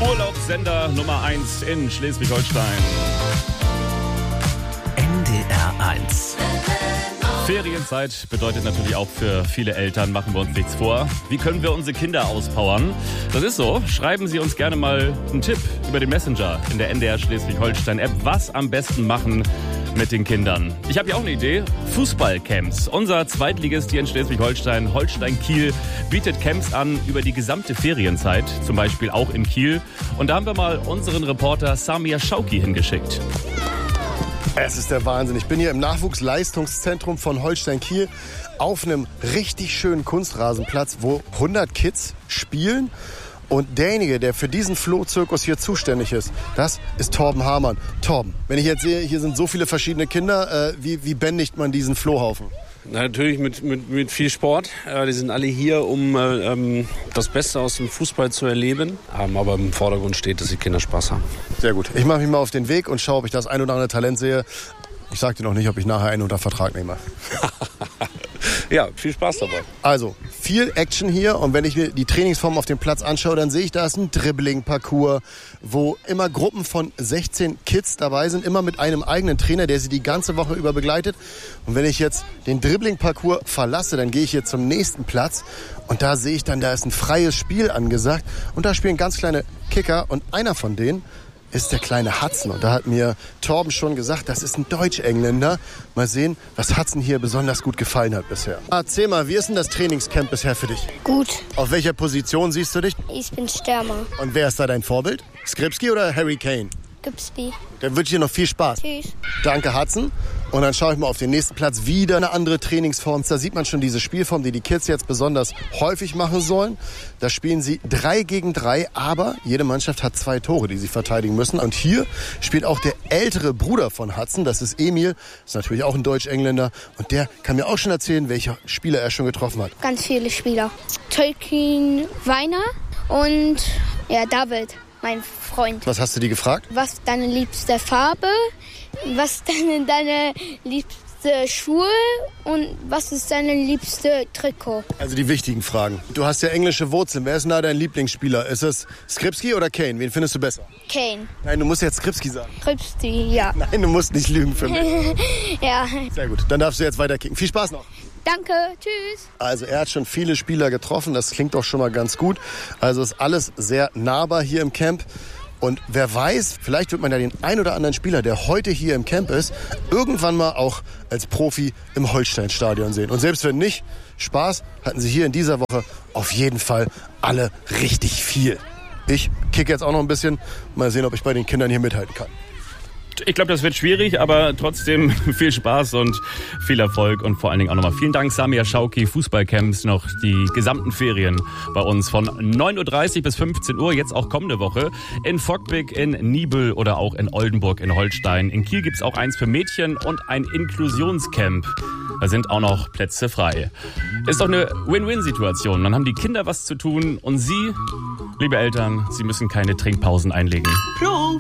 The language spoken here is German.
Urlaubssender Nummer 1 in Schleswig-Holstein. NDR 1. Ferienzeit bedeutet natürlich auch für viele Eltern, machen wir uns nichts vor. Wie können wir unsere Kinder auspowern? Das ist so. Schreiben Sie uns gerne mal einen Tipp über den Messenger in der NDR Schleswig-Holstein-App. Was am besten machen mit den Kindern? Ich habe ja auch eine Idee. Fußballcamps. Unser Zweitligist hier in Schleswig-Holstein, Holstein-Kiel, bietet Camps an über die gesamte Ferienzeit. Zum Beispiel auch in Kiel. Und da haben wir mal unseren Reporter Samir Schauki hingeschickt. Es ist der Wahnsinn. Ich bin hier im Nachwuchsleistungszentrum von Holstein-Kiel auf einem richtig schönen Kunstrasenplatz, wo 100 Kids spielen. Und derjenige, der für diesen Flohzirkus hier zuständig ist, das ist Torben Hamann. Torben, wenn ich jetzt sehe, hier sind so viele verschiedene Kinder, wie bändigt man diesen Flohhaufen? Natürlich mit viel Sport. Die sind alle hier, um das Beste aus dem Fußball zu erleben. Aber im Vordergrund steht, dass die Kinder Spaß haben. Sehr gut. Ich mache mich mal auf den Weg und schaue, ob ich das ein oder andere Talent sehe. Ich sage dir noch nicht, ob ich nachher einen unter Vertrag nehme. Ja, viel Spaß dabei. Also, viel Action hier. Und wenn ich mir die Trainingsform auf dem Platz anschaue, dann sehe ich, da ist ein Dribbling-Parcours, wo immer Gruppen von 16 Kids dabei sind, immer mit einem eigenen Trainer, der sie die ganze Woche über begleitet. Und wenn ich jetzt den Dribbling-Parcours verlasse, dann gehe ich hier zum nächsten Platz. Und da sehe ich dann, da ist ein freies Spiel angesagt. Und da spielen ganz kleine Kicker. Und einer von denen ist der kleine Hudson. Und da hat mir Torben schon gesagt, das ist ein Deutsch-Engländer. Mal sehen, was Hudson hier besonders gut gefallen hat bisher. Erzähl mal, wie ist denn das Trainingscamp bisher für dich? Gut, Auf welcher Position siehst du dich? ich bin Stürmer. Und wer ist da dein Vorbild? Skripski oder Harry Kane? Gipsby. Dann wünsche ich dir noch viel Spaß. Tschüss. Danke, Hudson. Und dann schaue ich mal auf den nächsten Platz. Wieder eine andere Trainingsform. Da sieht man schon diese Spielform, die Kids jetzt besonders häufig machen sollen. Da spielen sie 3 gegen 3, aber jede Mannschaft hat 2 Tore, die sie verteidigen müssen. Und hier spielt auch der ältere Bruder von Hudson, das ist Emil. Ist natürlich auch ein Deutsch-Engländer. Und der kann mir auch schon erzählen, welcher Spieler er schon getroffen hat. Ganz viele Spieler. Tolkien Weiner und David, mein Freund. Was hast du die gefragt? Was ist deine liebste Farbe? Was ist deine liebste Schuhe? Und was ist deine liebste Trikot? Also die wichtigen Fragen. Du hast ja englische Wurzeln. Wer ist denn da dein Lieblingsspieler? Ist es Skripski oder Kane? Wen findest du besser? Kane. Nein, du musst jetzt Skripski sagen. Gipsby, ja. Nein, du musst nicht lügen für mich. Ja. Sehr gut, dann darfst du jetzt weiter kicken. Viel Spaß noch. Danke, tschüss. Also er hat schon viele Spieler getroffen, das klingt doch schon mal ganz gut. Also ist alles sehr nahbar hier im Camp. Und wer weiß, vielleicht wird man ja den ein oder anderen Spieler, der heute hier im Camp ist, irgendwann mal auch als Profi im Holstein-Stadion sehen. Und selbst wenn nicht, Spaß hatten sie hier in dieser Woche auf jeden Fall alle richtig viel. Ich kicke jetzt auch noch ein bisschen, mal sehen, ob ich bei den Kindern hier mithalten kann. Ich glaube, das wird schwierig, aber trotzdem viel Spaß und viel Erfolg. Und vor allen Dingen auch nochmal vielen Dank, Samir Schauki. Fußballcamps noch die gesamten Ferien bei uns von 9.30 Uhr bis 15 Uhr, jetzt auch kommende Woche. In Fockbek, in Niebel oder auch in Oldenburg in Holstein. In Kiel gibt's auch eins für Mädchen und ein Inklusionscamp. Da sind auch noch Plätze frei. Ist doch eine Win-Win-Situation. Dann haben die Kinder was zu tun und Sie, liebe Eltern, Sie müssen keine Trinkpausen einlegen. Pro